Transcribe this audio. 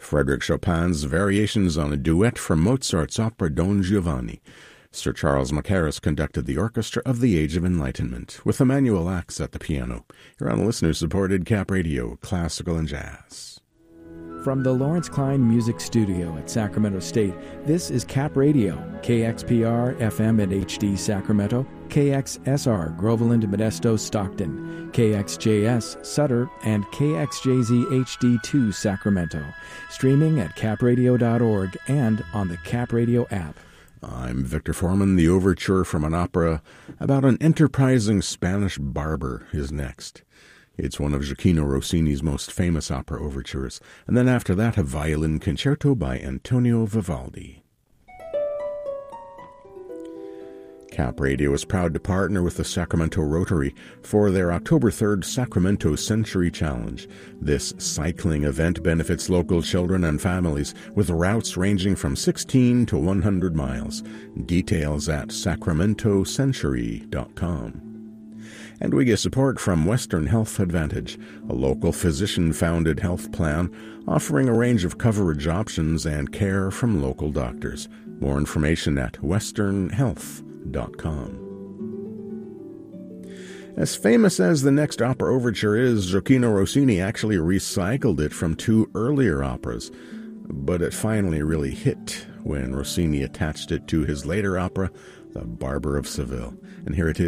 Frédéric Chopin's Variations on a Duet from Mozart's opera Don Giovanni. Sir Charles Mackerras conducted the orchestra of the Age of Enlightenment, with Emmanuel Axe at the piano. You're on listener-supported Cap Radio, Classical and Jazz. From the Lawrence Klein Music Studio at Sacramento State, this is Cap Radio, KXPR FM and HD Sacramento, KXSR Groveland, Modesto, Stockton, KXJS Sutter, and KXJZ HD2 Sacramento. Streaming at capradio.org and on the Cap Radio app. I'm Victor Foreman. The overture from an opera about an enterprising Spanish barber is next. It's one of Gioacchino Rossini's most famous opera overtures, and then after that a violin concerto by Antonio Vivaldi. Cap Radio is proud to partner with the Sacramento Rotary for their October 3rd Sacramento Century Challenge. This cycling event benefits local children and families with routes ranging from 16 to 100 miles. Details at sacramentocentury.com. And we get support from Western Health Advantage, a local physician-founded health plan offering a range of coverage options and care from local doctors. More information at westernhealth.com. As famous as the next opera overture is, Gioacchino Rossini actually recycled it from two earlier operas, but it finally really hit when Rossini attached it to his later opera, The Barber of Seville. And here it is.